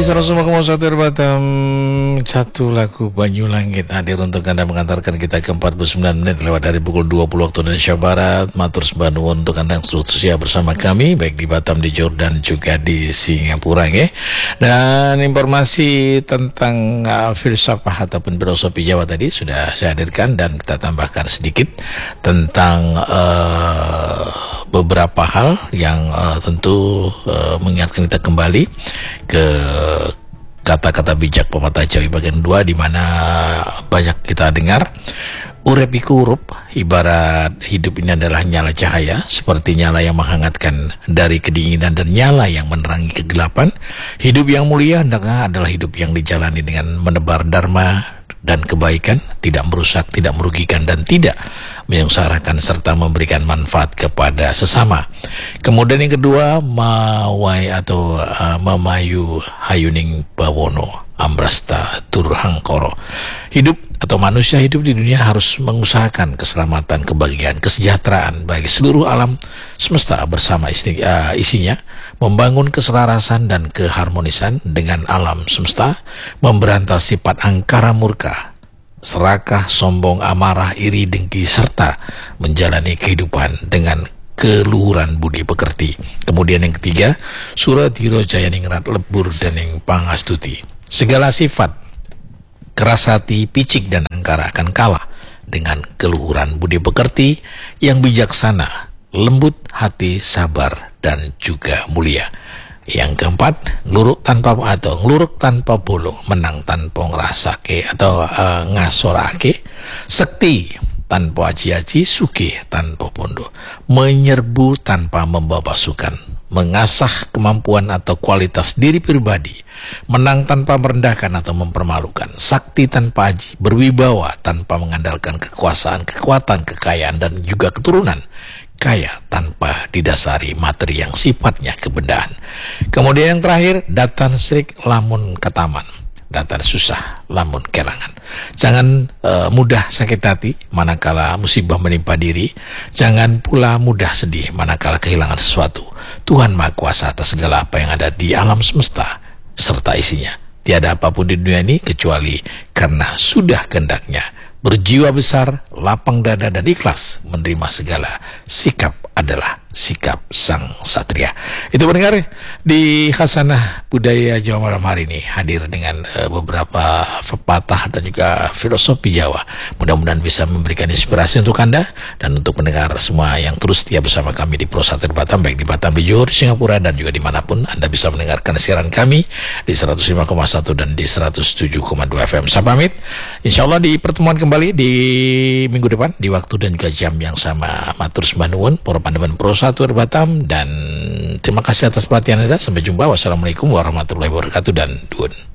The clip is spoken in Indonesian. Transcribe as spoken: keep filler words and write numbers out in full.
seratus lima koma satu Batam. Satu lagu Banyu Langit hadir untuk Anda, mengantarkan kita ke empat puluh sembilan menit lewat dari pukul dua puluh waktu Indonesia Barat. Matur sembah nuwun untuk Anda yang setia bersama kami, baik di Batam, di Jordan, juga di Singapura ya. Dan informasi tentang uh, filsafat ataupun filosofi Jawa tadi sudah saya hadirkan, dan kita tambahkan sedikit tentang uh, beberapa hal yang uh, tentu uh, mengingatkan kita kembali ke kata-kata bijak pepatah Jawi bagian dua, di mana banyak kita dengar urep iku urup, ibarat hidup ini adalah nyala cahaya, seperti nyala yang menghangatkan dari kedinginan dan nyala yang menerangi kegelapan. Hidup yang mulia adalah hidup yang dijalani dengan menebar dharma dan kebaikan, tidak merusak, tidak merugikan, dan tidak menyengsarakan, serta memberikan manfaat kepada sesama. Kemudian yang kedua, mawai atau uh, mamayu hayuning bawono ambrasta turhangkoro. Hidup atau manusia hidup di dunia harus mengusahakan keselamatan, kebahagiaan, kesejahteraan bagi seluruh alam semesta bersama isi, uh, isinya, membangun keselarasan dan keharmonisan dengan alam semesta, memberantas sifat angkara murka, serakah, sombong, amarah, iri, dengki, serta menjalani kehidupan dengan keluhuran budi pekerti. Kemudian yang ketiga, suratiro jayaningrat lebur dan yang pangastuti. Segala sifat keras hati, picik, dan angkara akan kalah dengan keluhuran budi pekerti yang bijaksana, lembut hati, sabar, dan juga mulia. Yang keempat, ngluruk tanpa atau ngluruk tanpa bolo, menang tanpa ngerasake atau uh, ngasorake, sekti tanpa aji-aji, sugih tanpa pondo, menyerbu tanpa membawa pasukan, mengasah kemampuan atau kualitas diri pribadi, menang tanpa merendahkan atau mempermalukan, sakti tanpa aji, berwibawa tanpa mengandalkan kekuasaan, kekuatan, kekayaan, dan juga keturunan, kaya tanpa didasari materi yang sifatnya kebendaan. Kemudian yang terakhir, datan srik lamun ketaman, datan susah lamun kelangan. Jangan uh, mudah sakit hati manakala musibah menimpa diri, jangan pula mudah sedih manakala kehilangan sesuatu. Tuhan Maha Kuasa atas segala apa yang ada di alam semesta serta isinya. Tiada apapun di dunia ini kecuali karena sudah kehendaknya. Berjiwa besar, lapang dada, dan ikhlas menerima segala sikap adalah sikap sang satria. Itu pendengar di Khasanah Budaya Jawa malam hari ini, hadir dengan uh, beberapa pepatah dan juga filosofi Jawa. Mudah-mudahan bisa memberikan inspirasi untuk Anda dan untuk pendengar semua yang terus setia bersama kami di Prosatir Batam, baik di Batam, di Johor, Singapura, dan juga dimanapun Anda bisa mendengarkan siaran kami di seratus lima koma satu dan di seratus tujuh koma dua F M. Saya pamit, insya Allah di pertemuan kembali di minggu depan di waktu dan juga jam yang sama. Matur sembah nuwun para pandemen Prosatir Batam, dan terima kasih atas perhatian Anda. Sampai jumpa. Wassalamualaikum warahmatullahi wabarakatuh, dan duun.